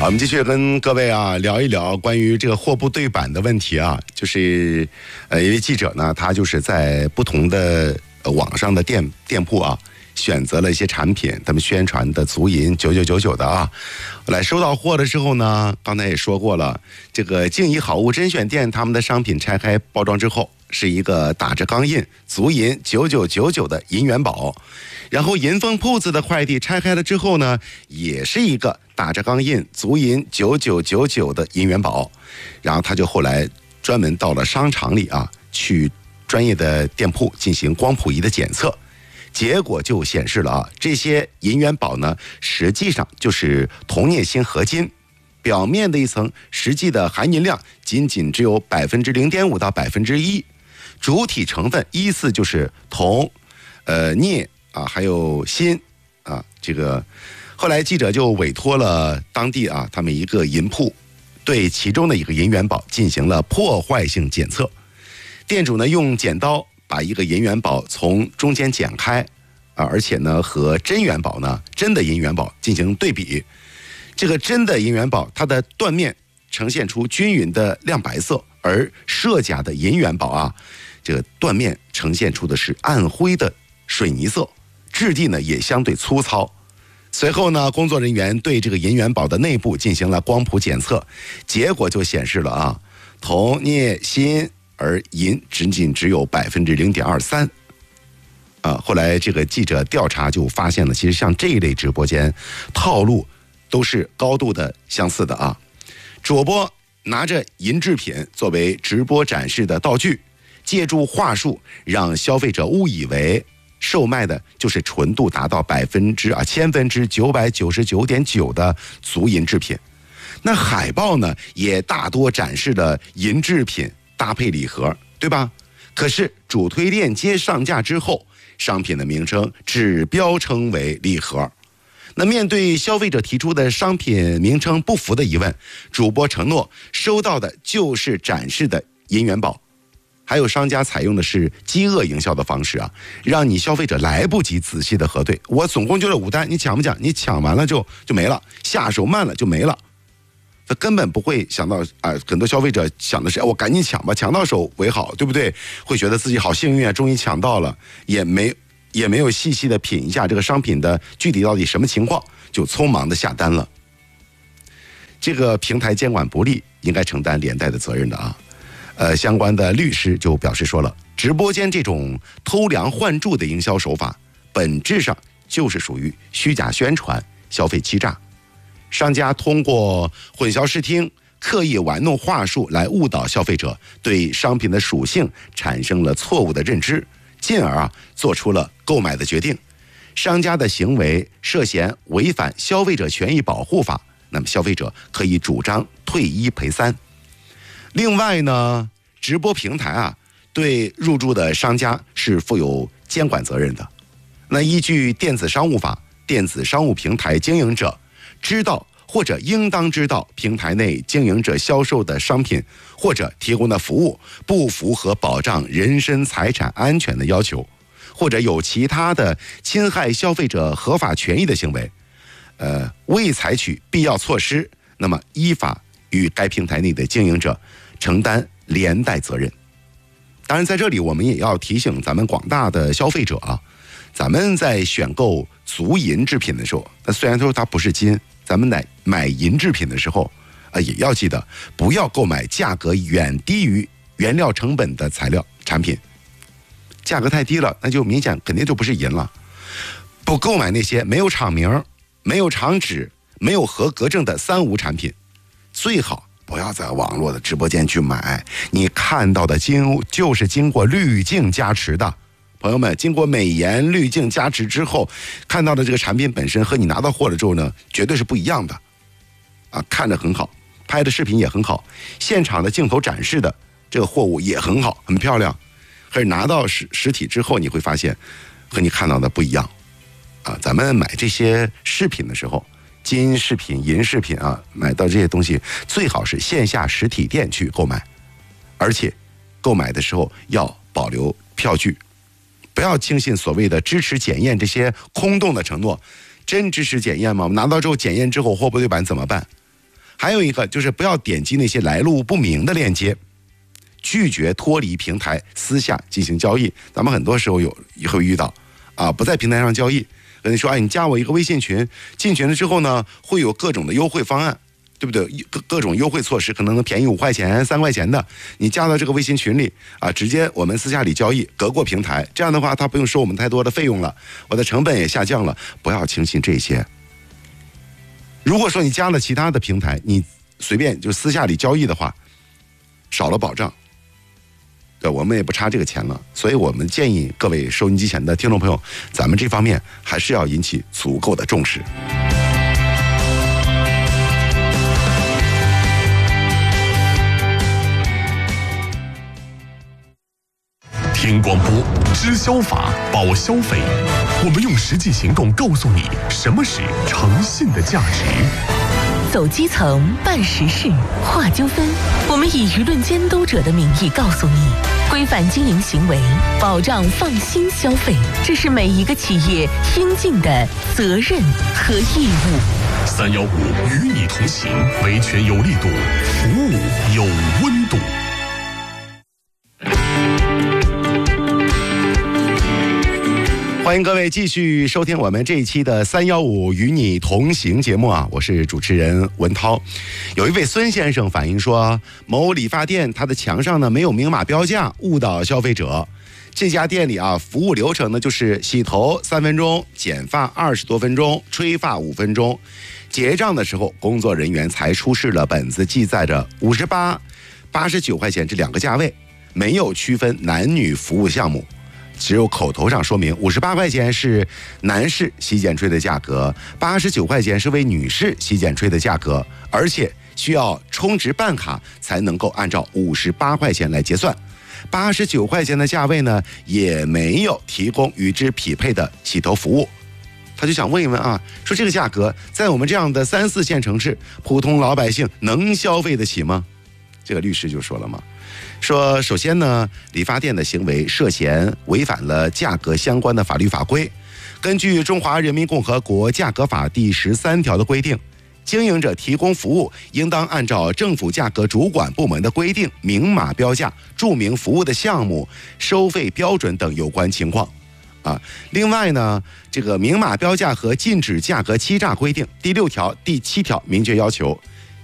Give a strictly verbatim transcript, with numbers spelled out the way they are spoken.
我们继续跟各位啊聊一聊关于这个货不对版的问题啊，就是呃，一位记者呢，他就是在不同的、呃、网上的店店铺啊，选择了一些产品，他们宣传的足银九九九九的啊，来收到货的时候呢，刚才也说过了，这个静怡好物甄选店他们的商品拆开包装之后，是一个打着钢印足银九九九九的银元宝，然后银丰铺子的快递拆开了之后呢，也是一个打着钢印足银九九九九的银元宝，然后他就后来专门到了商场里啊，去专业的店铺进行光谱仪的检测，结果就显示了啊，这些银元宝呢，实际上就是铜镍锌合金，表面的一层实际的含银量仅仅只有百分之零点五到百分之一，主体成分依次就是铜、呃镍啊，还有锌啊。这个后来记者就委托了当地啊，他们一个银铺，对其中的一个银元宝进行了破坏性检测。店主呢用剪刀把一个银元宝从中间剪开啊，而且呢和真元宝呢真的银元宝进行对比。这个真的银元宝它的断面呈现出均匀的亮白色，而设假的银元宝啊，这个断面呈现出的是暗灰的水泥色，质地呢也相对粗糙。随后呢，工作人员对这个银元宝的内部进行了光谱检测，结果就显示了啊，铜、镍、锌，而银仅仅只有百分之零点二三。啊，后来这个记者调查就发现了，其实像这一类直播间套路都是高度的相似的啊。主播拿着银制品作为直播展示的道具，借助话术让消费者误以为售卖的就是纯度达到百分之啊千分之九百九十九点九的足银制品。那海报呢，也大多展示了银制品搭配礼盒，对吧？可是主推链接上架之后，商品的名称只标称为礼盒。那面对消费者提出的商品名称不符的疑问，主播承诺收到的就是展示的银元宝。还有商家采用的是饥饿营销的方式啊，让你消费者来不及仔细的核对，我总共就这五单，你抢不抢？你抢完了就就没了，下手慢了就没了。他根本不会想到啊、呃，很多消费者想的是，哎，我赶紧抢吧，抢到手为好，对不对？会觉得自己好幸运啊，终于抢到了，也没也没有细细的品一下这个商品的具体到底什么情况，就匆忙的下单了。这个平台监管不力，应该承担连带的责任的啊。呃，相关的律师就表示说了，直播间这种偷梁换柱的营销手法，本质上就是属于虚假宣传、消费欺诈。商家通过混淆视听、刻意玩弄话术来误导消费者，对商品的属性产生了错误的认知，进而啊做出了购买的决定。商家的行为涉嫌违反消费者权益保护法，那么消费者可以主张退一赔三。另外呢，直播平台啊对入驻的商家是负有监管责任的。那依据电子商务法，电子商务平台经营者知道或者应当知道平台内经营者销售的商品或者提供的服务不符合保障人身财产安全的要求，或者有其他的侵害消费者合法权益的行为，呃，未采取必要措施，那么依法与该平台内的经营者承担连带责任。当然在这里我们也要提醒咱们广大的消费者啊，咱们在选购足银制品的时候，那虽然说它不是金，咱们买买银制品的时候啊，也要记得不要购买价格远低于原料成本的材料产品。价格太低了，那就明显肯定就不是银了。不购买那些没有厂名、没有厂址、没有合格证的三无产品，最好不要在网络的直播间去买，你看到的经就是经过滤镜加持的。朋友们，经过美颜滤镜加持之后，看到的这个产品本身和你拿到货了之后呢，绝对是不一样的。啊，看着很好，拍的视频也很好，现场的镜头展示的这个货物也很好，很漂亮。可是拿到实实体之后，你会发现和你看到的不一样。啊，咱们买这些饰品的时候，金饰品、银饰品啊，买到这些东西最好是线下实体店去购买，而且购买的时候要保留票据，不要轻信所谓的支持检验这些空洞的承诺。真支持检验吗？拿到之后检验之后货不对版怎么办？ 还有一个就是不要点击那些来路不明的链接，拒绝脱离平台私下进行交易。咱们很多时候有会遇到啊，不在平台上交易，跟你说哎，你加我一个微信群，进群了之后呢，会有各种的优惠方案，对不对？各各种优惠措施，可能能便宜五块钱、三块钱的，你加到这个微信群里啊，直接我们私下里交易，隔过平台，这样的话，他不用收我们太多的费用了，我的成本也下降了。不要轻信这些。如果说你加了其他的平台，你随便就私下里交易的话，少了保障，对，我们也不差这个钱了。所以我们建议各位收音机前的听众朋友，咱们这方面还是要引起足够的重视。 听广播，知消法，保消费。我们用实际行动告诉你什么是诚信的价值。 走基层，办实事，化纠纷。我们以舆论监督者的名义告诉你，规范经营行为，保障放心消费，这是每一个企业应尽的责任和义务。 三幺五与你同行，维权有力度，服务有温度。 欢迎各位继续收听我们这一期的三幺五与你同行节目啊，我是主持人文涛。有一位孙先生反映说，某理发店它的墙上呢没有明码标价，误导消费者。这家店里啊，服务流程呢就是洗头三分钟，剪发二十多分钟，吹发五分钟。结账的时候，工作人员才出示了本子，记载着五十八、八十九块钱这两个价位，没有区分男女服务项目。只有口头上说明五十八块钱是男士洗剪吹的价格，八十九块钱是为女士洗剪吹的价格，而且需要充值办卡才能够按照五十八块钱来结算。八十九块钱的价位呢，也没有提供与之匹配的洗头服务。他就想问一问啊，说这个价格在我们这样的三四线城市，普通老百姓能消费得起吗？这个律师就说了嘛，说首先呢，理发店的行为涉嫌违反了价格相关的法律法规。根据《中华人民共和国价格法》第十三条的规定，经营者提供服务应当按照政府价格主管部门的规定明码标价，注明服务的项目、收费标准等有关情况。啊，另外呢，这个明码标价和禁止价格欺诈规定第六条、第七条明确要求，